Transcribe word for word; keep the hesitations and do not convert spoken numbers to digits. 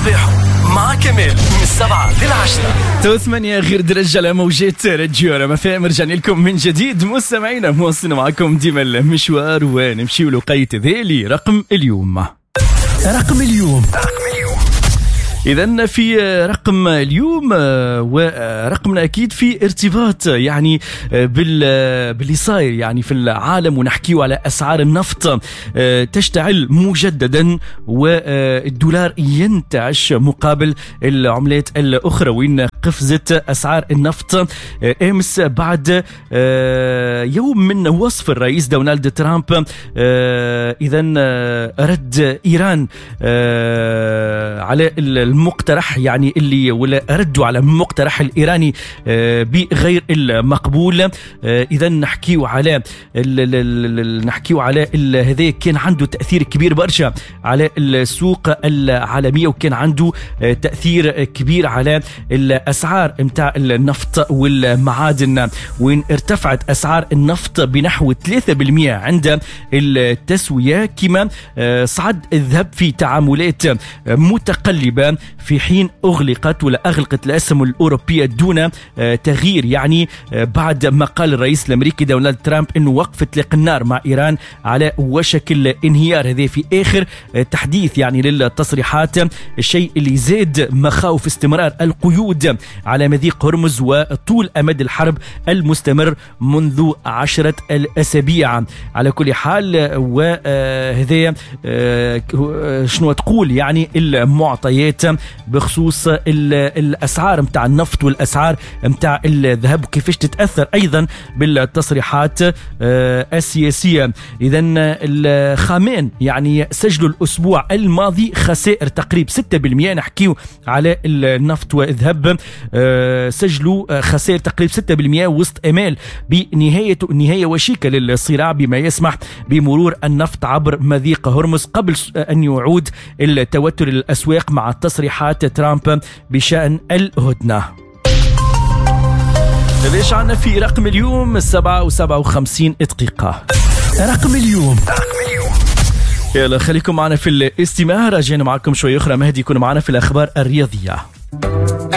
صباحو مع كمال من السبعة للعشرة. تو ثمانية غير درجة على موجات راديو مفاهم. رجعنا لكم من جديد مستمعينا، مواصلين معكم ديما المشوار ونمشيو لقية ذيلي رقم اليوم. رقم اليوم إذن في رقم اليوم ورقمنا أكيد في ارتباط يعني باللي صاير يعني في العالم، ونحكيو على أسعار النفط تشتعل مجددا والدولار ينتعش مقابل العملات الأخرى، وإن قفزت أسعار النفط أمس بعد يوم من وصف الرئيس دونالد ترامب إذن رد إيران على المقترح يعني اللي ولا ردوا على المقترح الإيراني بغير المقبول. إذا نحكيو على نحكيو على هذا كان عنده تأثير كبير برشا على السوق العالمية، وكان عنده تأثير كبير على الأسعار متاع النفط والمعادن، وين ارتفعت أسعار النفط بنحو ثلاثة بالمئة عند التسوية، كما صعد الذهب في تعاملات متقلبة في حين أغلقت ولا أغلقت الأسهم الأوروبية دون تغيير، يعني بعد ما قال الرئيس الأمريكي دونالد ترامب أنه وقف إطلاق النار مع إيران على وشك الانهيار. هذا في آخر تحديث يعني للتصريحات، الشيء اللي زاد مخاوف استمرار القيود على مضيق هرمز وطول أمد الحرب المستمر منذ عشرة الأسابيع. على كل حال، وهذا شنو تقول يعني المعطيات بخصوص الأسعار متاع النفط والأسعار متاع الذهب، وكيفاش تتأثر أيضا بالتصريحات السياسية. إذن الخامان يعني سجلوا الأسبوع الماضي خسائر تقريب ستة بالمئة. نحكيو على النفط والذهب، سجلوا خسائر تقريب ستة بالمئة وسط أمال بنهاية نهاية وشيكة للصراع بما يسمح بمرور النفط عبر مضيق هرمز قبل أن يعود التوتر للأسواق مع تصريحات ترامب بشأن الهدنة. ليش عنا في رقم اليوم السبعة وسبعة وخمسين دقيقة. رقم اليوم يلا خليكم معنا في الاستماع. راجعين معكم شوي أخرى. مهدي يكون معنا في الأخبار الرياضية.